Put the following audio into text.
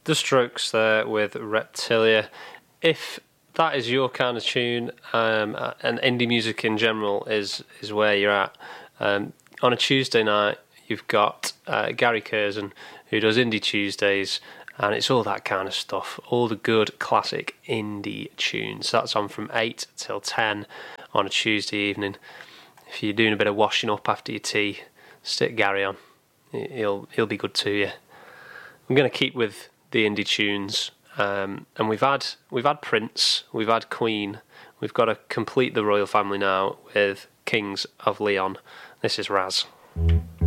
The Strokes there with Reptilia. If that is your kind of tune, and indie music in general is where you're at, on a Tuesday night you've got Gary Curzon, who does Indie Tuesdays, and it's all that kind of stuff, all the good classic indie tunes. That's on from 8 till 10 on a Tuesday evening. If you're doing a bit of washing up after your tea, stick Gary on. He'll be good to you. I'm going to keep with the indie tunes, and we've had Prince, we've had Queen, we've got to complete the royal family now with Kings of Leon. This is Raz.